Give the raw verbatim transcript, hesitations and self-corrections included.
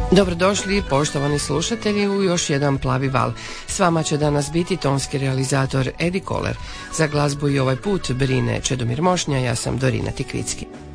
Dobrodošli poštovani slušatelji u još jedan Plavi val. S vama će danas biti tonski realizator Edi Koler. Za glazbu i ovaj put brine Čedomir Mošnja, ja sam Dorina Tikvicki.